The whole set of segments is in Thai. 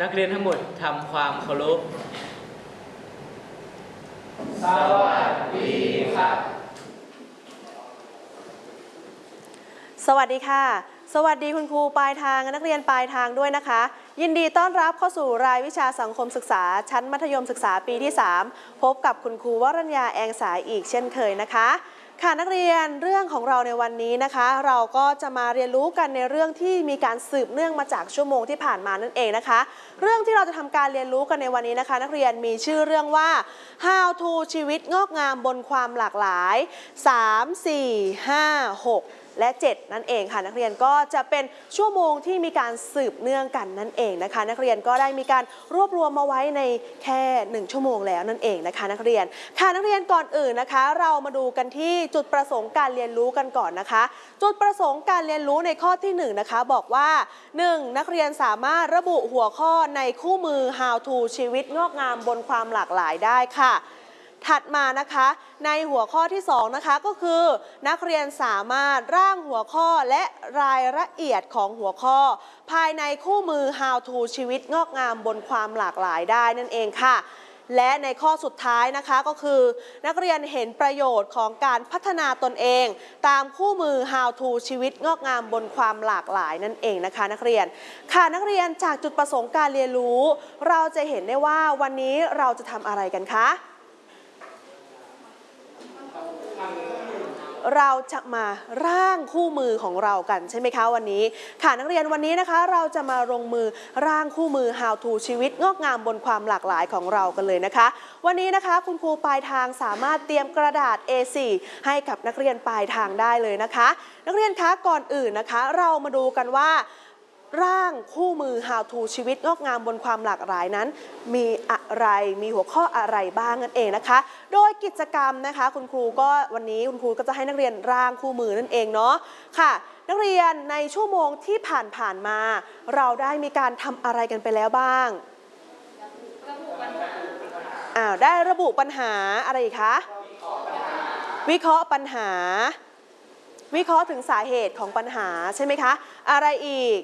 นักเรียนทั้งหมดทำความเคารพสวัสดีครับสวัสดีค่ะสวัสดีคุณครูปลายทางนักเรียนปลายทางด้วยนะคะยินดีต้อนรับเข้าสู่รายวิชาสังคมศึกษาชั้นมัธยมศึกษาปีที่3พบกับคุณครูวรัญญาแองสายอีกเช่นเคยนะคะค่ะนักเรียนเรื่องของเราในวันนี้นะคะเราก็จะมาเรียนรู้กันในเรื่องที่มีการสืบเนื่องมาจากชั่วโมงที่ผ่านมานั่นเองนะคะเรื่องที่เราจะทำการเรียนรู้กันในวันนี้นะคะนักเรียนมีชื่อเรื่องว่า How to ชีวิตงอกงามบนความหลากหลาย3 4 5 6และ7นั่นเองค่ะนักเรียนก็จะเป็นชั่วโมงที่มีการสืบเนื่องกันนั่นเองนะคะนักเรียนก็ได้มีการรวบรวมมาไว้ในแค่1ชั่วโมงแล้วนั่นเองนะคะนักเรียนค่ะนักเรียนก่อนอื่นนะคะเรามาดูกันที่จุดประสงค์การเรียนรู้กันก่อนนะคะจุดประสงค์การเรียนรู้ในข้อที่1นะคะบอกว่า1นักเรียนสามารถระบุหัวข้อในคู่มือ How to ชีวิตงอกงามบนความหลากหลายได้ค่ะถัดมานะคะในหัวข้อที่2นะคะก็คือนักเรียนสามารถร่างหัวข้อและรายละเอียดของหัวข้อภายในคู่มือ How to ชีวิตงอกงามบนความหลากหลายได้นั่นเองค่ะและในข้อสุดท้ายนะคะก็คือนักเรียนเห็นประโยชน์ของการพัฒนาตนเองตามคู่มือ How to ชีวิตงอกงามบนความหลากหลายนั่นเองนะคะนักเรียนค่ะนักเรียนจากจุดประสงค์การเรียนรู้เราจะเห็นได้ว่าวันนี้เราจะทำอะไรกันคะเราจะมาร่างคู่มือของเรากันใช่ไหมคะวันนี้ค่ะนักเรียนวันนี้นะคะเราจะมาลงมือร่างคู่มือ How to ชีวิตงอกงามบนความหลากหลายของเรากันเลยนะคะวันนี้นะคะคุณครูปลายทางสามารถเตรียมกระดาษ A4 ให้กับนักเรียนปลายทางได้เลยนะคะนักเรียนคะก่อนอื่นนะคะเรามาดูกันว่าร่างคู่มือ How to ชีวิตงอกงามบนความหลากหลายนั้นมีอะไรมีหัวข้ออะไรบ้างนั่นเองนะคะโดยกิจกรรมนะคะคุณครูก็วันนี้คุณครูก็จะให้นักเรียนร่างคู่มือนั่นเองเนาะค่ะนักเรียนในชั่วโมงที่ผ่านมาเราได้มีการทำอะไรกันไปแล้วบ้างได้ระบุปัญหาอะไรอีกคะวิเคราะห์ปัญหาวิเคราะห์ถึงสาเหตุของปัญหาใช่ไหมคะอะไรอีก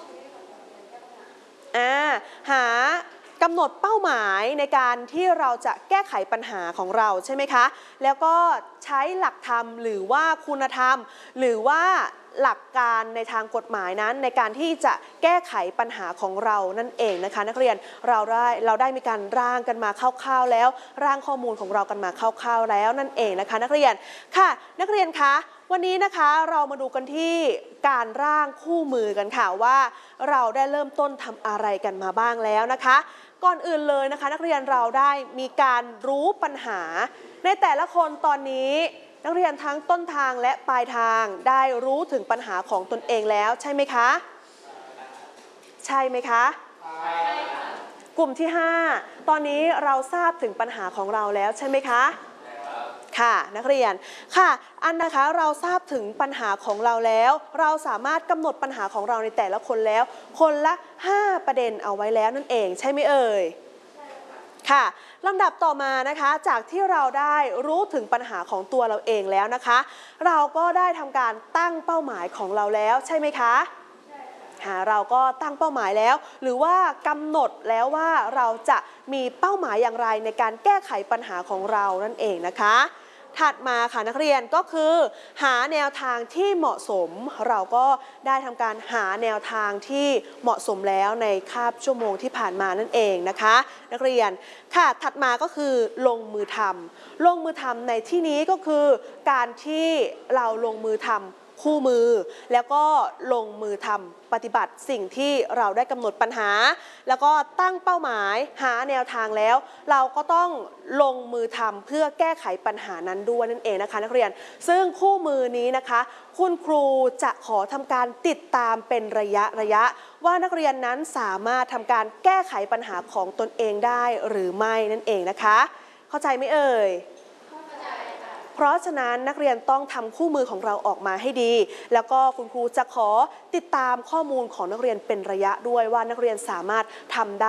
หากำหนดเป้าหมายในการที่เราจะแก้ไขปัญหาของเราใช่ไหมคะแล้วก็ใช้หลักธรรมหรือว่าคุณธรรมหรือว่าหลักการในทางกฎหมายนั้นในการที่จะแก้ไขปัญหาของเรานั่นเองนะคะนักเรียนเราได้มีการร่างกันมาคร่าวๆแล้วร่างข้อมูลของเรากันมาคร่าวๆแล้วนั่นเองนะคะนักเรียนค่ะนักเรียนคะวันนี้นะคะเรามาดูกันที่การร่างคู่มือกันค่ะว่าเราได้เริ่มต้นทำอะไรกันมาบ้างแล้วนะคะก่อนอื่นเลยนะคะนักเรียนเราได้มีการรู้ปัญหาในแต่ละคนตอนนี้นักเรียนทั้งต้นทางและปลายทางได้รู้ถึงปัญหาของตนเองแล้วใช่ไหมคะใช่ไหมคะใช่ค่ะกลุ่มที่5ตอนนี้เราทราบถึงปัญหาของเราแล้วใช่ไหมคะค่ะนักเรียนค่ะนะคะเราทราบถึงปัญหาของเราแล้วเราสามารถกำหนดปัญหาของเราในแต่ละคนแล้วคนละ5ประเด็นเอาไว้แล้วนั่นเองใช่ไหมเอ่ยค่ะลำดับต่อมานะคะจากที่เราได้รู้ถึงปัญหาของตัวเราเองแล้วนะคะเราก็ได้ทำการตั้งเป้าหมายของเราแล้วใช่ไหมคะเราก็ตั้งเป้าหมายแล้วหรือว่ากำหนดแล้วว่าเราจะมีเป้าหมายอย่างไรในการแก้ไขปัญหาของเรานั่นเองนะคะถัดมาค่ะนักเรียนก็คือหาแนวทางที่เหมาะสมเราก็ได้ทำการหาแนวทางที่เหมาะสมแล้วในคาบชั่วโมงที่ผ่านมานั่นเองนะคะนักเรียนค่ะถัดมาก็คือลงมือทำลงมือทำในที่นี้ก็คือการที่เราลงมือทำคู่มือแล้วก็ลงมือทำปฏิบัติสิ่งที่เราได้กำหนดปัญหาแล้วก็ตั้งเป้าหมายหาแนวทางแล้วเราก็ต้องลงมือทำเพื่อแก้ไขปัญหานั้นด้วยนั่นเองนะคะนักเรียนซึ่งคู่มือนี้นะคะคุณครูจะขอทำการติดตามเป็นระยะว่านักเรียนนั้นสามารถทำการแก้ไขปัญหาของตนเองได้หรือไม่นั่นเองนะคะเข้าใจไหมเอ่ยเพราะฉะนั้นนักเรียนต้องทำคู่มือของเราออกมาให้ดีแล้วก็คุณครูจะขอติดตามข้อมูลของนักเรียนเป็นระยะด้วยว่านักเรียนสามารถทำได้